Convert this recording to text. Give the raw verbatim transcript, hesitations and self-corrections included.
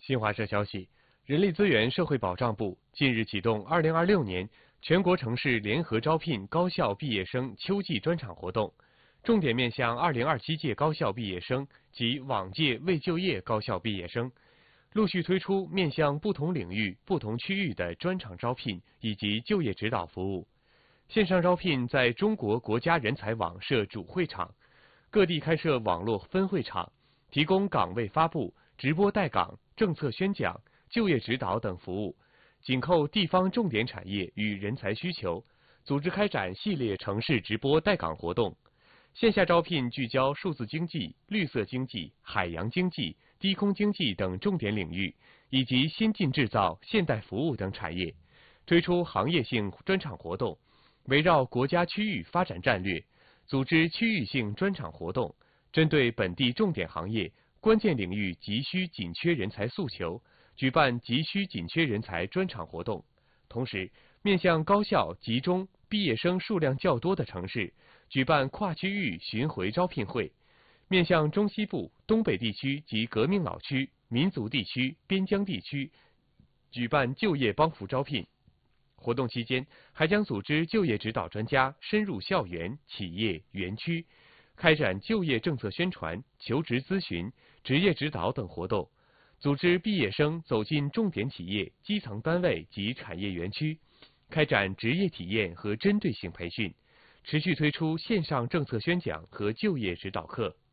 新华社消息，人力资源社会保障部近日启动二零二六年全国城市联合招聘高校毕业生秋季专场活动，重点面向二零二七届高校毕业生及往届未就业高校毕业生，陆续推出面向不同领域、不同区域的专场招聘以及就业指导服务。线上招聘在中国国家人才网设主会场，各地开设网络分会场，提供岗位发布、直播带岗、政策宣讲、就业指导等服务，紧扣地方重点产业与人才需求，组织开展系列城市直播带岗活动。线下招聘聚焦数字经济、绿色经济、海洋经济、低空经济等重点领域，以及先进制造、现代服务等产业，推出行业性专场活动，围绕国家区域发展战略，组织区域性专场活动，针对本地重点行业、关键领域急需紧缺人才诉求，举办急需紧缺人才专场活动。同时，面向高校集中毕业生数量较多的城市，举办跨区域巡回招聘会；面向中西部、东北地区及革命老区、民族地区、边疆地区，举办就业帮扶招聘。活动期间，还将组织就业指导专家深入校园、企业、园区，开展就业政策宣传、求职咨询、职业指导等活动，组织毕业生走进重点企业、基层单位及产业园区，开展职业体验和针对性培训，持续推出线上政策宣讲和就业指导课。